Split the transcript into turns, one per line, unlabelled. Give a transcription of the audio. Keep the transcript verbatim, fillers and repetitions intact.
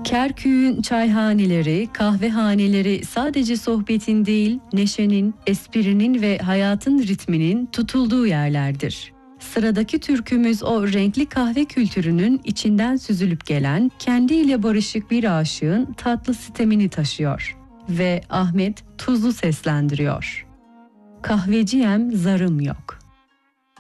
Kerkük'ün çayhaneleri, kahvehaneleri sadece sohbetin değil, neşenin, esprinin ve hayatın ritminin tutulduğu yerlerdir. Sıradaki türkümüz o renkli kahve kültürünün içinden süzülüp gelen, kendiyle barışık bir aşığın tatlı sitemini taşıyor ve Ahmet Tuzlu seslendiriyor. Kahveciyem zarım yok.